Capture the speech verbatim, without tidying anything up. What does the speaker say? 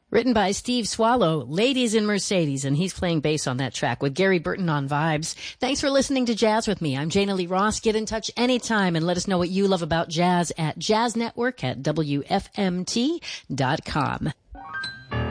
Written by Steve Swallow, Ladies in Mercedes, and he's playing bass on that track with Gary Burton on vibes. Thanks for listening to Jazz with me. I'm Jana Lee Ross. Get in touch anytime and let us know what you love about jazz at jazz network at W F M T dot com.